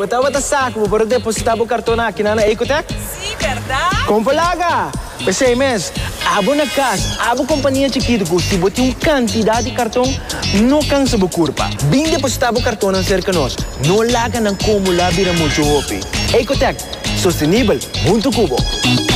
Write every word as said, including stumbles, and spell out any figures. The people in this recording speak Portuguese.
botava o saco para depositar o cartão aqui na Ecotec? Sim, verdade? Compalaga! Pensei, mas, abo na casa, abo companhia chiquita, se bote um quantidade de cartão, não cansa a curva. Bem depositar o cartão na cerca nós, não larga na como lá vira muito hopi. Ecotec, sustentável, muito cubo.